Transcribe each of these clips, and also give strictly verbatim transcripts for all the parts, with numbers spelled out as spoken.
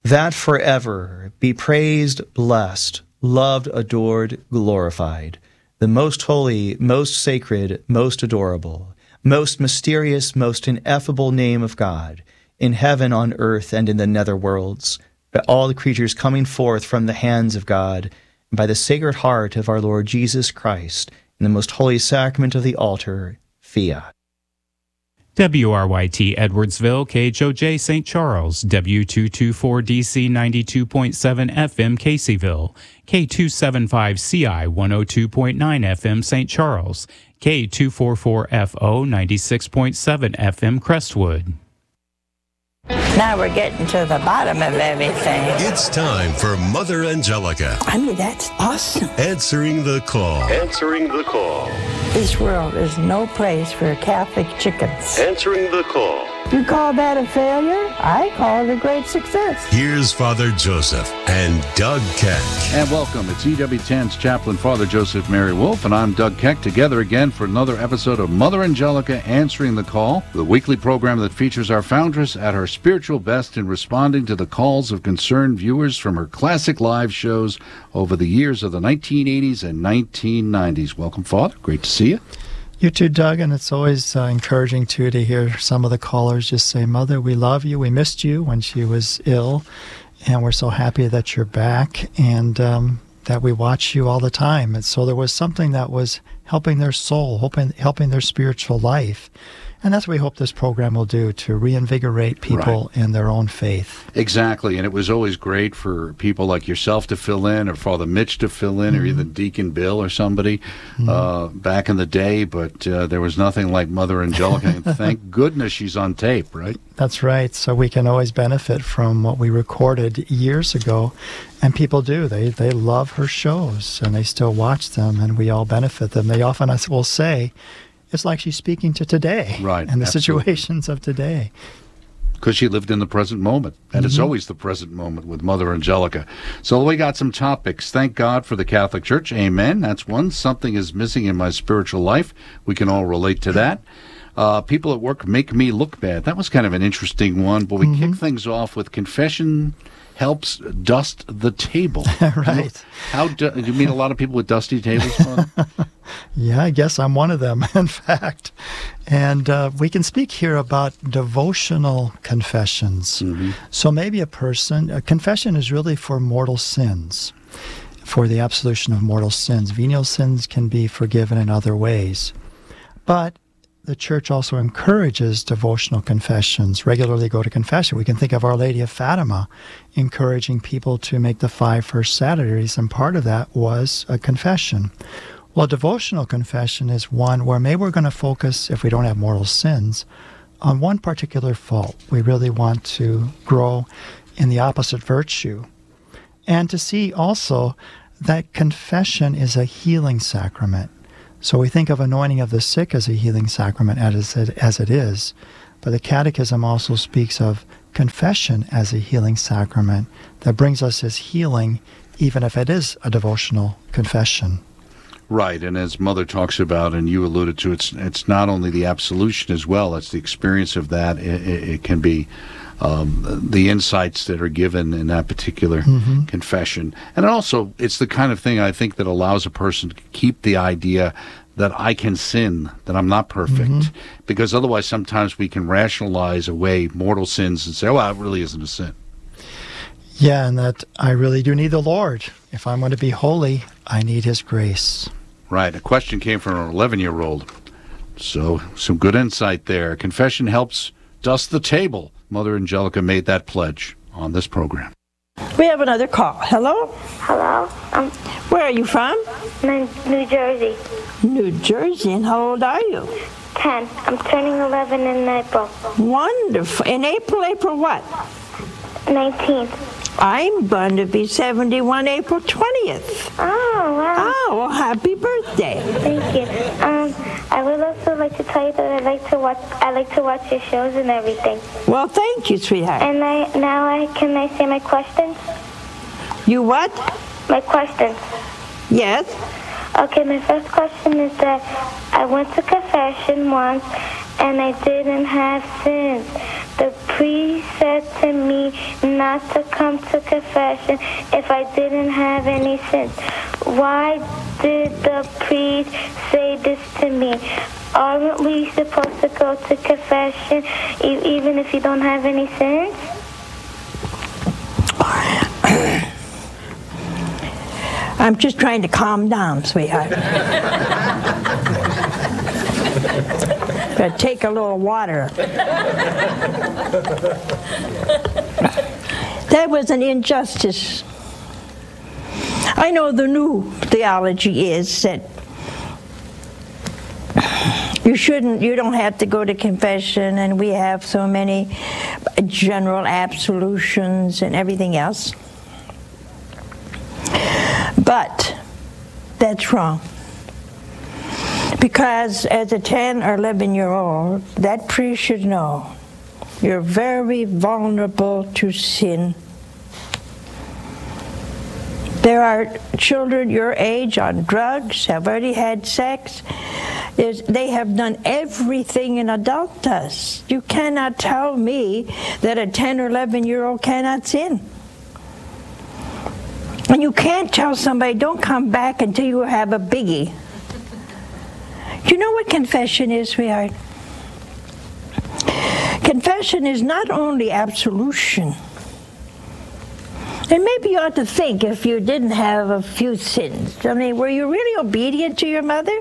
that forever be praised, blessed, loved, adored, glorified, the most holy, most sacred, most adorable, most mysterious, most ineffable name of God, in heaven, on earth, and in the nether worlds, by all the creatures coming forth from the hands of God, and by the Sacred Heart of our Lord Jesus Christ, in the most holy sacrament of the altar, fiat. W R Y T Edwardsville, K H O J Saint Charles, W two twenty-four D C ninety-two point seven F M Caseyville, K two seventy-five C I one oh two point nine F M Saint Charles, K two forty-four F O ninety-six point seven F M Crestwood. Now we're getting to the bottom of everything. It's time for Mother Angelica. I mean, that's awesome. Answering the call. Answering the call. This world is no place for Catholic chickens. Answering the call. You call that a failure? I call it a great success. Here's Father Joseph and Doug Keck. And welcome. It's E W ten's chaplain, Father Joseph Mary Wolf, and I'm Doug Keck, together again for another episode of Mother Angelica Answering the Call, the weekly program that features our foundress at her spiritual best in responding to the calls of concerned viewers from her classic live shows over the years of the nineteen eighties and nineteen nineties. Welcome, Father. Great to see you. You too, Doug, and it's always uh, encouraging, too, to hear some of the callers just say, Mother, we love you. We missed you when she was ill, and we're so happy that you're back and um, that we watch you all the time. And so there was something that was helping their soul, helping, helping their spiritual life. And that's what we hope this program will do, to reinvigorate people right. in their own faith. Exactly, and it was always great for people like yourself to fill in, or Father Mitch to fill in, mm-hmm. or even Deacon Bill or somebody mm-hmm. uh, back in the day, but uh, there was nothing like Mother Angelica, and thank goodness she's on tape, right? That's right, so we can always benefit from what we recorded years ago, and people do. They, they love her shows, and they still watch them, and we all benefit them. They often will say, it's like she's speaking to today, right, and the absolutely. situations of today. Because she lived in the present moment, and mm-hmm. it's always the present moment with Mother Angelica. So we got some topics. Thank God for the Catholic Church. Amen. That's one. Something is missing in my spiritual life. We can all relate to that. Uh, people at work make me look bad. That was kind of an interesting one, but we mm-hmm. kick things off with confession helps dust the table. Right. How do you meet a lot of people with dusty tables, Father? Yeah, I guess I'm one of them, in fact. And uh, we can speak here about devotional confessions. Mm-hmm. So maybe a person, a confession is really for mortal sins, for the absolution of mortal sins. Venial sins can be forgiven in other ways. But the Church also encourages devotional confessions. Regularly go to confession. We can think of Our Lady of Fatima encouraging people to make the five first Saturdays, and part of that was a confession. Well, devotional confession is one where maybe we're going to focus, if we don't have mortal sins, on one particular fault. We really want to grow in the opposite virtue. And to see also that confession is a healing sacrament. So we think of anointing of the sick as a healing sacrament, as it, as it is, but the Catechism also speaks of confession as a healing sacrament that brings us as healing, even if it is a devotional confession. Right, and as Mother talks about, and you alluded to, it's it's not only the absolution as well, it's the experience of that. It, it, it can be um, the insights that are given in that particular mm-hmm. confession. And also, it's the kind of thing I think that allows a person to keep the idea that I can sin, that I'm not perfect. Mm-hmm. Because otherwise, sometimes we can rationalize away mortal sins and say, well, it really isn't a sin. Yeah, and that I really do need the Lord. If I'm going to be holy, I need His grace. Right. A question came from an eleven-year-old. So, some good insight there. Confession helps dust the table. Mother Angelica made that pledge on this program. We have another call. Hello? Hello? Um, Where are you from? New Jersey. New Jersey, and how old are you? Ten. I'm turning eleven in April. Wonderful. In April, April what? nineteenth. I'm going to be seventy-one April twentieth. Oh, wow. Oh, well, happy birthday. Thank you. Um, I would also like to tell you that I like to watch I like to watch your shows and everything. Well, thank you, sweetheart. And I now I can I say my questions? You what? My questions. Yes. Okay, my first question is that I went to confession once and I didn't have sins. The priest said to me not to come to confession if I didn't have any sins. Why did the priest say this to me? Aren't we supposed to go to confession e- even if you don't have any sins? I'm just trying to calm down, sweetheart. But take a little water. That was an injustice. I know the new theology is that you shouldn't, you don't have to go to confession, and we have so many general absolutions and everything else. But that's wrong. Because as a ten or eleven year old, that priest should know you're very vulnerable to sin. There are children your age on drugs, have already had sex. There's, they have done everything an adult does. You cannot tell me that a ten or eleven year old cannot sin. And you can't tell somebody, don't come back until you have a biggie. Do you know what confession is, sweetheart? Confession is not only absolution. And maybe you ought to think if you didn't have a few sins. I mean, were you really obedient to your mother?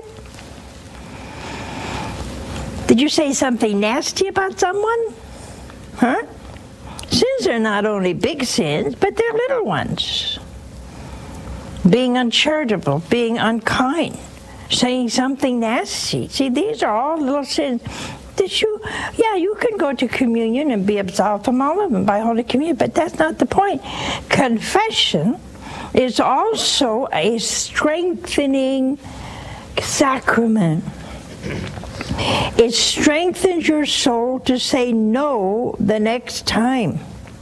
Did you say something nasty about someone? Huh? Sins are not only big sins, but they're little ones. Being uncharitable, being unkind, saying something nasty. See, these are all little sins. Did you, yeah, you can go to communion and be absolved from all of them by Holy Communion, but that's not the point. Confession is also a strengthening sacrament. It strengthens your soul to say no the next time.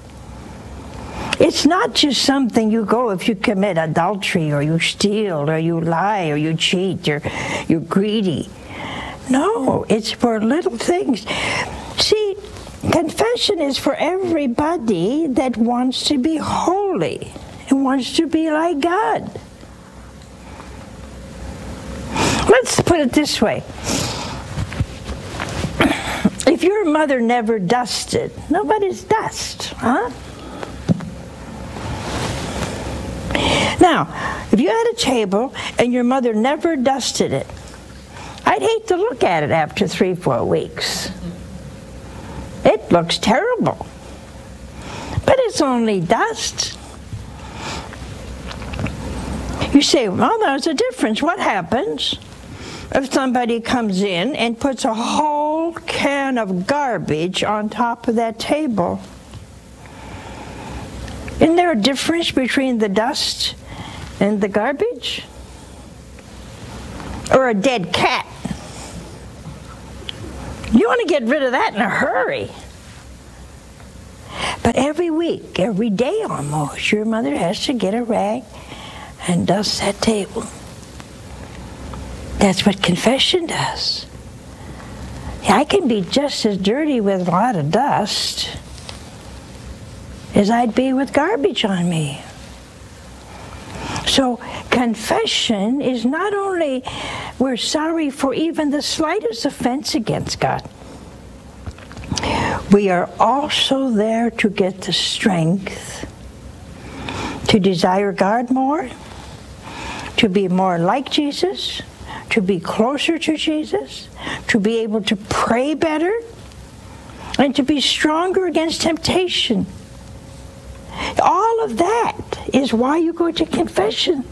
It's not just something you go if you commit adultery or you steal or you lie or you cheat or you're greedy. No, it's for little things. See, confession is for everybody that wants to be holy and wants to be like God. Let's put it this way. If your mother never dusted, nobody's dust, huh? Now, if you had a table and your mother never dusted it, I'd hate to look at it after three, four weeks. It looks terrible. But it's only dust. You say, well, there's a difference. What happens if somebody comes in and puts a whole can of garbage on top of that table? Isn't there a difference between the dust and the garbage? Or a dead cat? You want to get rid of that in a hurry. But every week, every day almost, your mother has to get a rag and dust that table. That's what confession does. I can be just as dirty with a lot of dust as I'd be with garbage on me. So confession is not only we're sorry for even the slightest offense against God. We are also there to get the strength to desire God more, to be more like Jesus, to be closer to Jesus, to be able to pray better, and to be stronger against temptation. All of that is why you go to confession.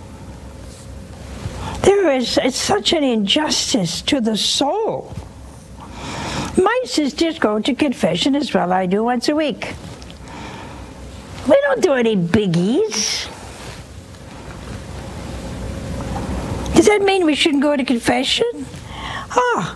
There is it's such an injustice to the soul. My sisters go to confession as well. I do once a week. We don't do any biggies. Does that mean we shouldn't go to confession? Ah.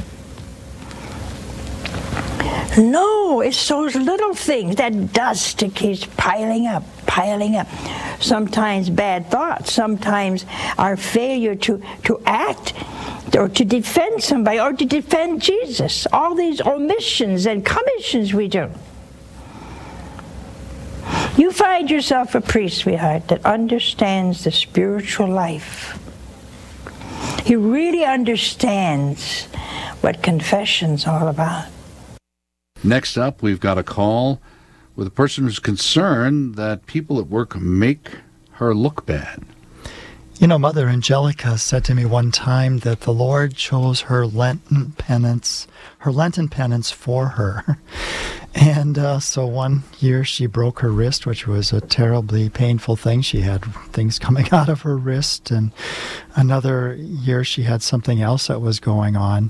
No, it's those little things, that dust that keeps piling up, piling up. Sometimes bad thoughts, sometimes our failure to, to act or to defend somebody, or to defend Jesus. All these omissions and commissions we do. You find yourself a priest, sweetheart, that understands the spiritual life. He really understands what confession's all about. Next up, we've got a call with a person who's concerned that people at work make her look bad. You know, Mother Angelica said to me one time that the Lord chose her Lenten penance, her Lenten penance for her. And uh, so one year she broke her wrist, which was a terribly painful thing. She had things coming out of her wrist. And another year she had something else that was going on.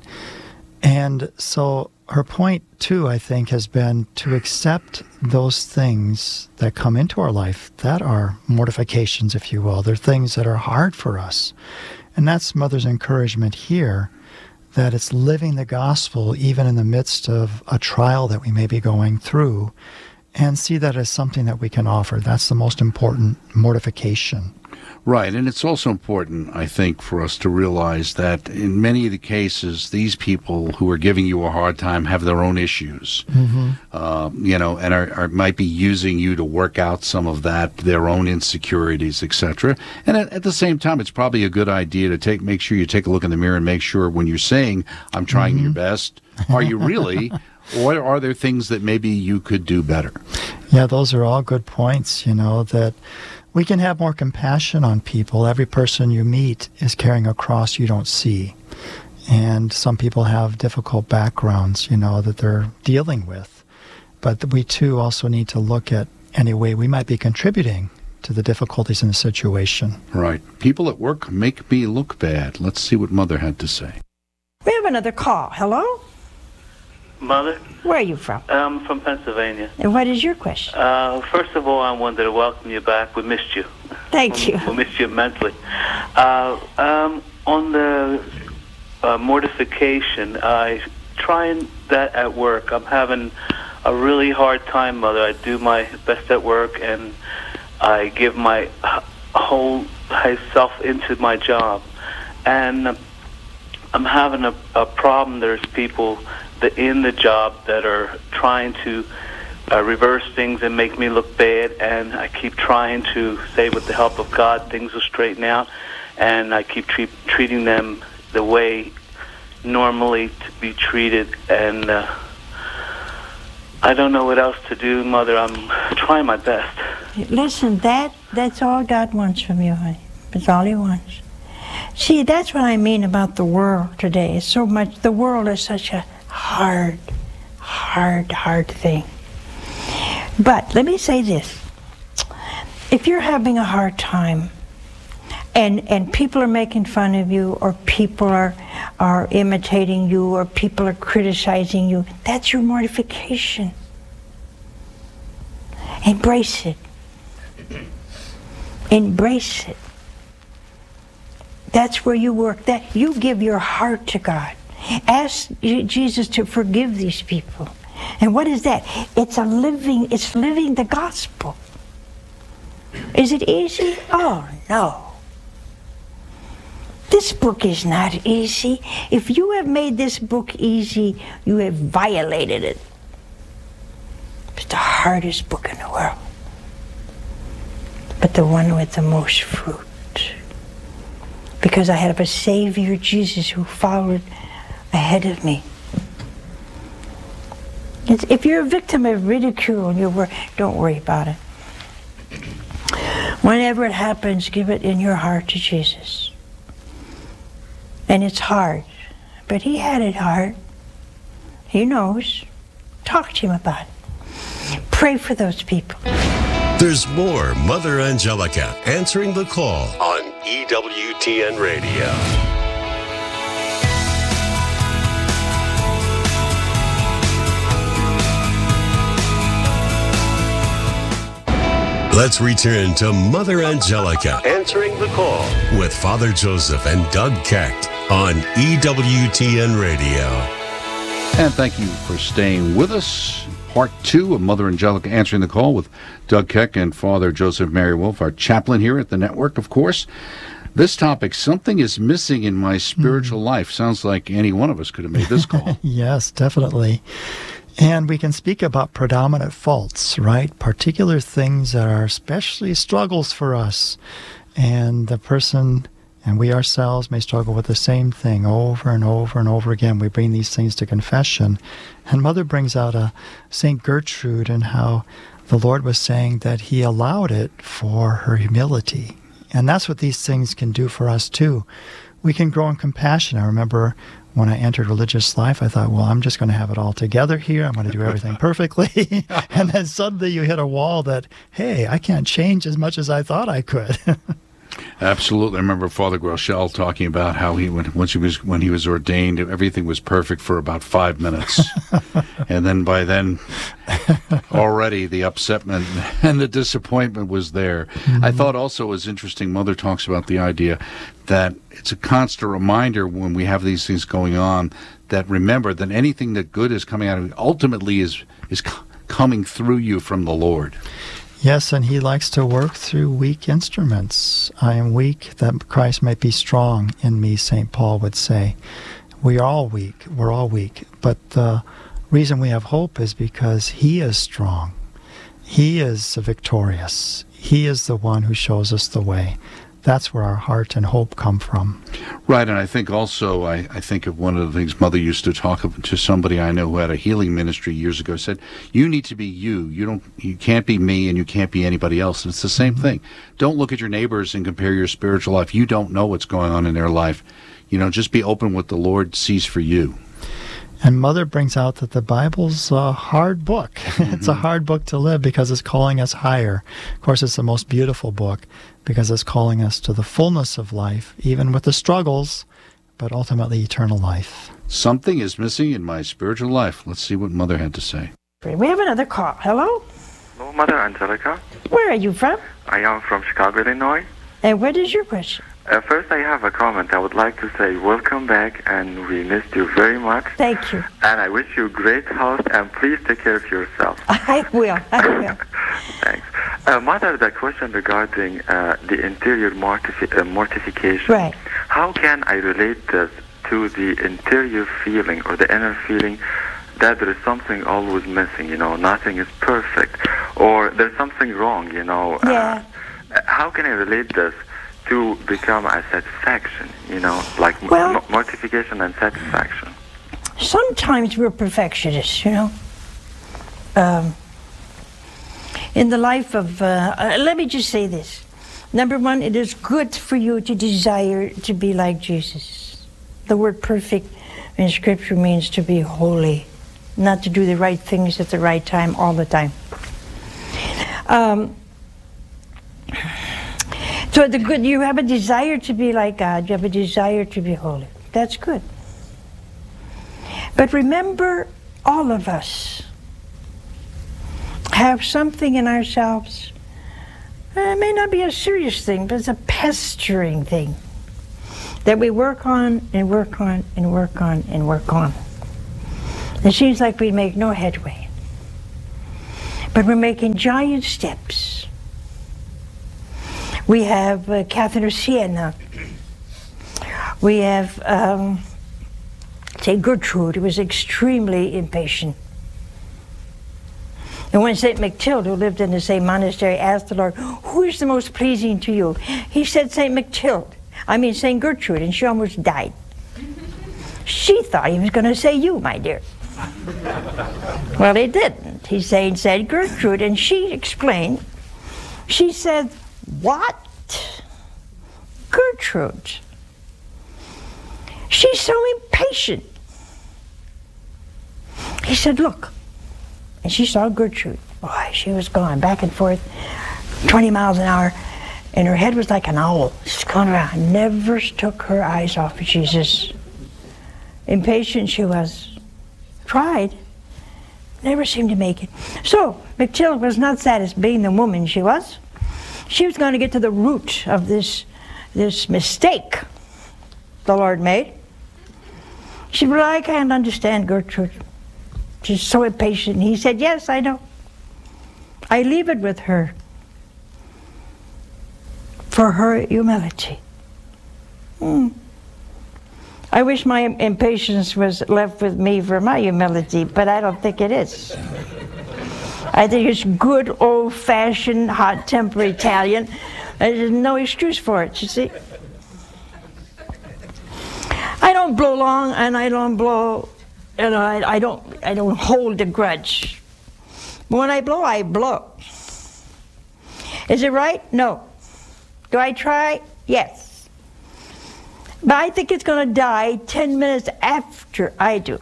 And so her point, too, I think, has been to accept those things that come into our life that are mortifications, if you will. They're things that are hard for us. And that's Mother's encouragement here, that it's living the gospel even in the midst of a trial that we may be going through, and see that as something that we can offer. That's the most important mortification. Right, and it's also important, I think, for us to realize that in many of the cases, these people who are giving you a hard time have their own issues, mm-hmm. uh, you know, and are, are might be using you to work out some of that, their own insecurities, et cetera. And at, at the same time, it's probably a good idea to take make sure you take a look in the mirror and make sure when you're saying, I'm trying mm-hmm. your best, are you really? Or are there things that maybe you could do better? Yeah, those are all good points, you know, that we can have more compassion on people. Every person you meet is carrying a cross you don't see. And some people have difficult backgrounds, you know, that they're dealing with. But we, too, also need to look at any way we might be contributing to the difficulties in the situation. Right. People at work make me look bad. Let's see what Mother had to say. We have another call. Hello? Mother? Where are you from? I'm from Pennsylvania. And what is your question? Uh, first of all, I wanted to welcome you back. We missed you. Thank you. We missed you immensely. Uh, um, on the uh, mortification, I trying that at work. I'm having a really hard time, Mother. I do my best at work, and I give my whole self into my job. And I'm having a, a problem. There's people that in the job that are trying to uh, reverse things and make me look bad, and I keep trying to say with the help of God things will straighten out, and I keep treat, treating them the way normally to be treated, and uh, I don't know what else to do, Mother. I'm trying my best. Listen, that that's all God wants from you, honey. That's all He wants. See, that's what I mean about the world today. It's so much, the world is such a hard, hard, hard thing. But let me say this. If you're having a hard time and and people are making fun of you, or people are are imitating you, or people are criticizing you, that's your mortification. Embrace it. Embrace it. That's where you work. That you give your heart to God. Ask Jesus to forgive these people. And what is that? It's a living, it's living the gospel. Is it easy? Oh, no. This book is not easy. If you have made this book easy, you have violated it. It's the hardest book in the world, but the one with the most fruit. Because I have a Savior, Jesus, who followed ahead of me. It's, if you're a victim of ridicule, and you're, don't worry about it. Whenever it happens, give it in your heart to Jesus. And it's hard, but He had it hard. He knows. Talk to Him about it. Pray for those people. There's more Mother Angelica answering the call on E W T N Radio. Let's return to Mother Angelica answering the call with Father Joseph and Doug Keck on E W T N Radio. And thank you for staying with us. Part two of Mother Angelica answering the call with Doug Keck and Father Joseph Mary Wolf, our chaplain here at the network, of course. This topic, something is missing in my spiritual mm. life. Sounds like any one of us could have made this call. Yes, definitely. And we can speak about predominant faults, right? Particular things that are especially struggles for us. And the person and we ourselves may struggle with the same thing over and over and over again. We bring these things to confession. And Mother brings out a Saint Gertrude and how the Lord was saying that he allowed it for her humility. And that's what these things can do for us too. We can grow in compassion. I remember when I entered religious life, I thought, well, I'm just going to have it all together here. I'm going to do everything perfectly. And then suddenly you hit a wall that, hey, I can't change as much as I thought I could. Absolutely. I remember Father Groeschel talking about how he, when, once he was, when he was ordained, everything was perfect for about five minutes. And then by then, already the upsetment and the disappointment was there. Mm-hmm. I thought also it was interesting, Mother talks about the idea that it's a constant reminder when we have these things going on that remember that anything that good is coming out of it ultimately is, is c- coming through you from the Lord. Yes, and he likes to work through weak instruments. I am weak that Christ might be strong in me, Saint Paul would say. We are all weak. We're all weak. But the reason we have hope is because he is strong. He is victorious. He is the one who shows us the way. That's where our heart and hope come from. Right, and I think also, I, I think of one of the things Mother used to talk to somebody I know who had a healing ministry years ago, said, you need to be you. You don't, you can't be me and you can't be anybody else. And it's the same mm-hmm. thing. Don't look at your neighbors and compare your spiritual life. You don't know what's going on in their life. You know, just be open what the Lord sees for you. And Mother brings out that the Bible's a hard book. Mm-hmm. It's a hard book to live because it's calling us higher. Of course, it's the most beautiful book because it's calling us to the fullness of life, even with the struggles, but ultimately eternal life. Something is missing in my spiritual life. Let's see what Mother had to say. We have another call. Hello? Hello, Mother Angelica. Where are you from? I am from Chicago, Illinois. And what is your question? Uh, first, I have a comment. I would like to say welcome back, and we missed you very much. Thank you. And I wish you great health, and please take care of yourself. I will. I will. Thanks. Uh, Mother, the question regarding uh, the interior mortifi- uh, mortification. Right. How can I relate this to the interior feeling or the inner feeling that there is something always missing, you know, nothing is perfect, or there's something wrong, you know? Yeah. Uh, how can I relate this to become a satisfaction, you know, like well, m- mortification and satisfaction? Sometimes we're perfectionists, you know. Um, in the life of, uh, uh, let me just say this. Number one, it is good for you to desire to be like Jesus. The word perfect in Scripture means to be holy, not to do the right things at the right time all the time. Um, So the good, you have a desire to be like God, you have a desire to be holy. That's good. But remember, all of us have something in ourselves. It may not be a serious thing, but it's a pestering thing that we work on and work on and work on and work on. It seems like we make no headway. But we're making giant steps. We have uh, Catherine of Siena. We have um, Saint Gertrude, who was extremely impatient. And when Saint Mactilde, who lived in the same monastery, asked the Lord, who is the most pleasing to you? He said Saint Mactilde, I mean Saint Gertrude, and she almost died. She thought he was going to say you, my dear. Well, he didn't. He said Saint Gertrude, and she explained. She said, what? Gertrude. She's so impatient. He said, look. And she saw Gertrude. Boy, she was going back and forth, twenty miles an hour, and her head was like an owl. She's going around. Never took her eyes off of Jesus. Impatient she was. Tried. Never seemed to make it. So, Mactilde was not satisfied being the woman she was. She was going to get to the root of this, this mistake the Lord made. She said, well, I can't understand Gertrude. She's so impatient. He said, yes, I know. I leave it with her for her humility. Hmm. I wish my impatience was left with me for my humility, but I don't think it is. I think it's good old-fashioned hot-tempered Italian. There's no excuse for it, you see. I don't blow long, and I don't blow, you know, I, I don't, I don't hold a grudge. But when I blow, I blow. Is it right? No. Do I try? Yes. But I think it's going to die ten minutes after I do.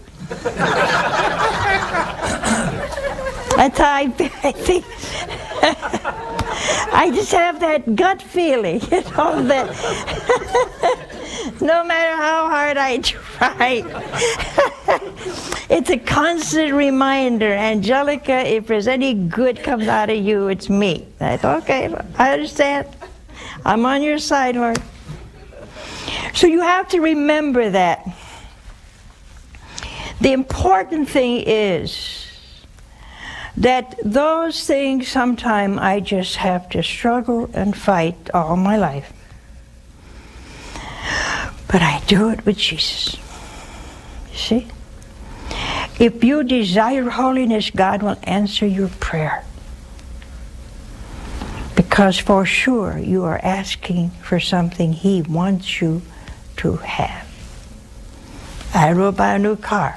That's how I, I think. I just have that gut feeling, you know, that no matter how hard I try, it's a constant reminder, Angelica, if there's any good comes out of you, it's me. I thought, okay, I understand. I'm on your side, Lord. So you have to remember that. The important thing is that those things sometimes I just have to struggle and fight all my life. But I do it with Jesus. You see? If you desire holiness, God will answer your prayer. Because for sure you are asking for something He wants you to have. I will buy a new car.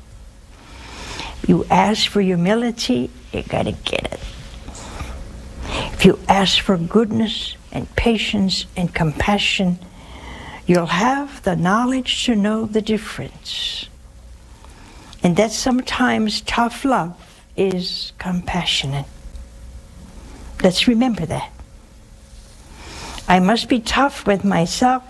You ask for humility, you're going to get it. If you ask for goodness and patience and compassion, you'll have the knowledge to know the difference. And that sometimes tough love is compassionate. Let's remember that. I must be tough with myself,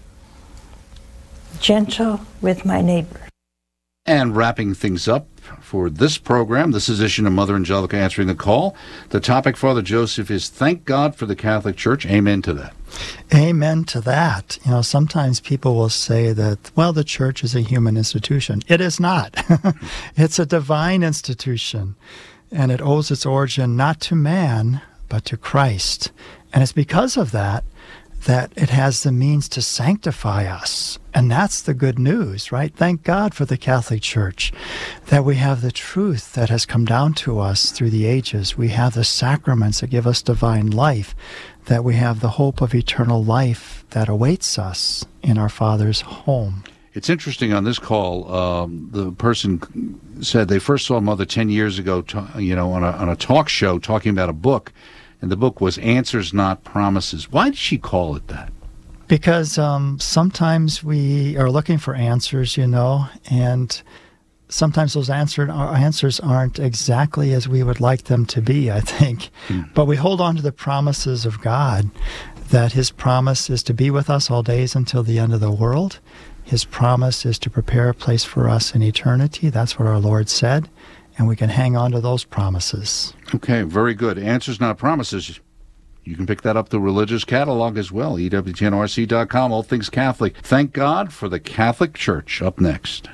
gentle with my neighbor. And wrapping things up for this program, this edition of Mother Angelica Answering the Call. The topic, Father Joseph, is Thank God for the Catholic Church. Amen to that. Amen to that. You know, sometimes people will say that, well, the church is a human institution. It is not. It's a divine institution, and it owes its origin not to man, but to Christ. And it's because of that that it has the means to sanctify us. And that's the good news, right? Thank God for the Catholic Church, that we have the truth that has come down to us through the ages. We have the sacraments that give us divine life, that we have the hope of eternal life that awaits us in our Father's home. It's interesting on this call, um, the person said they first saw Mother ten years ago, to, you know, on a, on a talk show talking about a book, and the book was Answers Not Promises. Why did she call it that? Because um, sometimes we are looking for answers, you know, and sometimes those answer, our answers aren't exactly as we would like them to be, I think. Mm. But we hold on to the promises of God, that His promise is to be with us all days until the end of the world. His promise is to prepare a place for us in eternity. That's what our Lord said. And we can hang on to those promises. Okay, very good. Answers Not Promises. You can pick that up the religious catalog as well, E W T N R C dot com, all things Catholic. Thank God for the Catholic Church. Up next.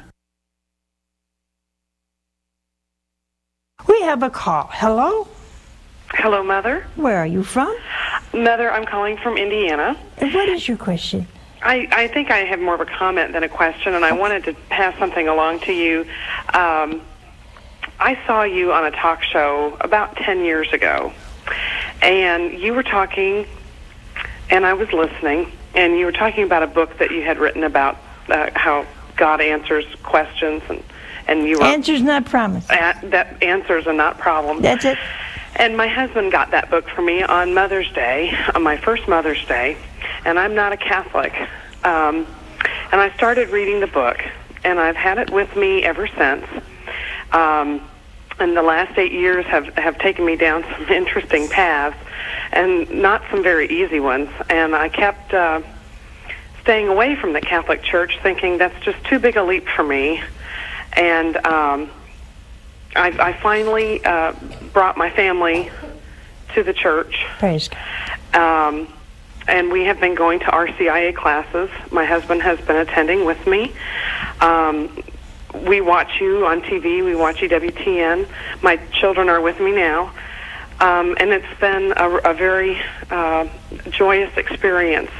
We have a call. Hello? Hello, Mother. Where are you from? Mother, I'm calling from Indiana. What is your question? I, I think I have more of a comment than a question, and I wanted to pass something along to you. Um, I saw you on a talk show about ten years ago, and you were talking, and I was listening, and you were talking about a book that you had written about uh, how God answers questions, and, and you were... Answers, not promises. Uh, that answers are not problems. That's it. And my husband got that book for me on Mother's Day, on my first Mother's Day, and I'm not a Catholic. Um, and I started reading the book, and I've had it with me ever since. Um, and the last eight years have, have taken me down some interesting paths, and not some very easy ones. And I kept uh, staying away from the Catholic Church, thinking that's just too big a leap for me. And um, I, I finally uh, brought my family to the church. Praise God. Um, and we have been going to R C I A classes. My husband has been attending with me. Um, we watch you on T V. We watch E W T N. My children are with me now. Um, and it's been a, a very uh, joyous experience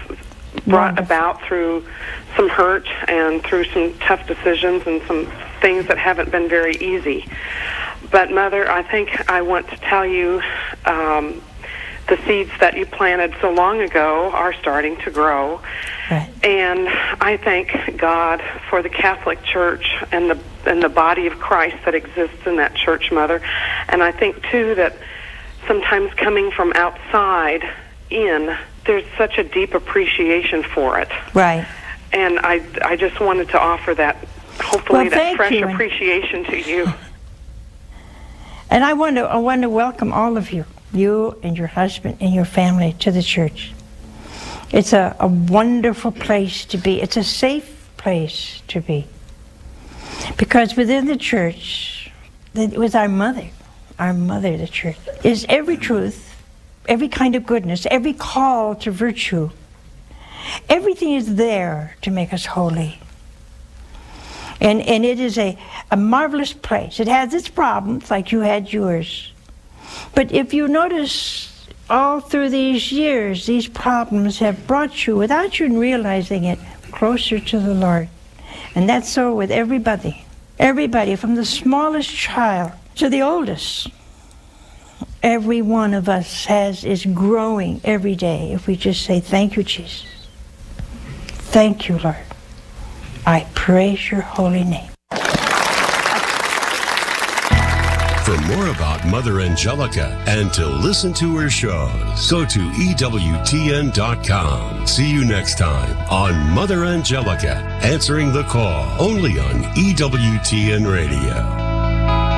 brought about through some hurt and through some tough decisions and some things that haven't been very easy. But, Mother, I think I want to tell you um, the seeds that you planted so long ago are starting to grow. Right. And I thank God for the Catholic Church and the and the body of Christ that exists in that church, Mother. And I think, too, that sometimes coming from outside in, there's such a deep appreciation for it. Right. And I, I just wanted to offer that, hopefully, Well, that thank fresh you. appreciation to you. And I want to I want to welcome all of you, you and your husband and your family, to the church. It's a, a wonderful place to be. It's a safe place to be. Because within the church, it was our mother, our mother, the church, is every truth, every kind of goodness, every call to virtue. Everything is there to make us holy. And and it is a, a marvelous place. It has its problems, like you had yours. But if you notice, all through these years, these problems have brought you, without you realizing it, closer to the Lord. And that's so with everybody. Everybody, from the smallest child to the oldest. Every one of us has is growing every day if we just say, thank you, Jesus. Thank you, Lord. I praise your holy name. For more about Mother Angelica and to listen to her shows, go to E W T N dot com. See you next time on Mother Angelica, answering the call, only on E W T N Radio.